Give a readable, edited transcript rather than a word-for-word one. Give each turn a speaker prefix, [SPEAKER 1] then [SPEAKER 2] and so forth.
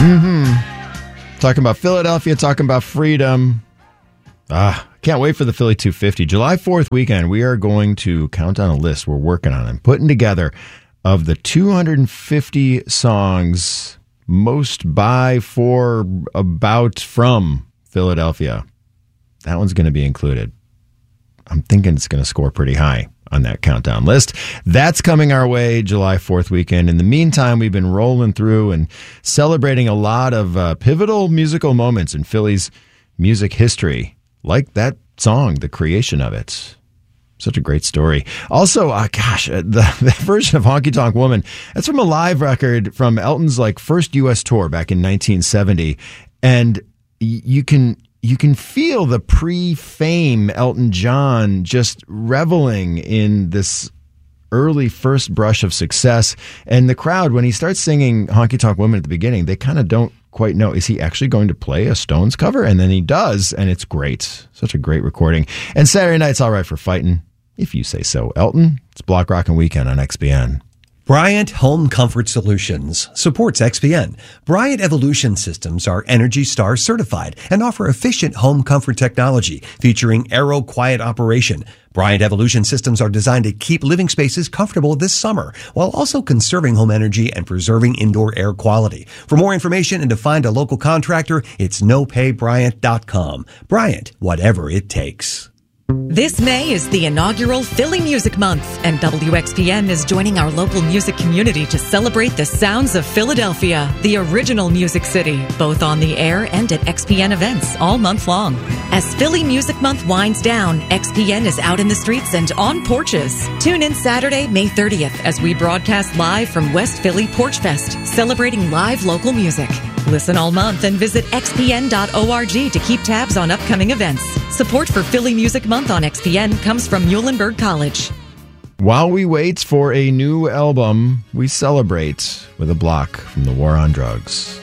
[SPEAKER 1] Talking about Philadelphia, talking about freedom. Can't wait for the Philly 250. July 4th weekend, we are going to count down a list we're working on and putting together of the 250 songs most by, for, about, from Philadelphia. That one's going to be included. I'm thinking it's going to score pretty high on that countdown list. That's coming our way July 4th weekend. In the meantime, we've been rolling through and celebrating a lot of pivotal musical moments in Philly's music history, like that song, the creation of it. Such a great story. Also, the version of Honky Tonk Woman, that's from a live record from Elton's first U.S. tour back in 1970. And you can feel the pre-fame Elton John just reveling in this early first brush of success. And the crowd, when he starts singing Honky Tonk Woman at the beginning, they kind of don't quite know, is he actually going to play a Stones cover? And then he does, and it's great. Such a great recording. And Saturday night's all right for fighting, if you say so. Elton, it's Block Rockin' Weekend on XPN.
[SPEAKER 2] Bryant Home Comfort Solutions supports XPN. Bryant Evolution Systems are Energy Star certified and offer efficient home comfort technology featuring Aero Quiet operation. Bryant Evolution Systems are designed to keep living spaces comfortable this summer while also conserving home energy and preserving indoor air quality. For more information and to find a local contractor, it's nopaybryant.com. Bryant, whatever it takes.
[SPEAKER 3] This May is the inaugural Philly Music Month, and WXPN is joining our local music community to celebrate the sounds of Philadelphia, the original music city, both on the air and at XPN events all month long. As Philly Music Month winds down, XPN is out in the streets and on porches. Tune in Saturday, May 30th, as we broadcast live from West Philly Porch Fest, celebrating live local music. Listen all month and visit xpn.org to keep tabs on upcoming events. Support for Philly Music Month on XPN comes from Muhlenberg College.
[SPEAKER 1] While we wait for a new album, we celebrate with a block from the War on Drugs.